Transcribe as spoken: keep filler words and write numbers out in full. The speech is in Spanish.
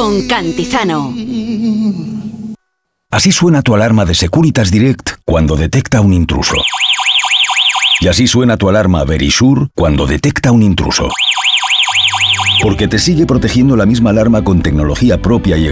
con Cantizano. Así suena tu alarma de Securitas Direct cuando detecta un intruso. Y así suena tu alarma Verisure cuando detecta un intruso. Porque te sigue protegiendo la misma alarma con tecnología propia y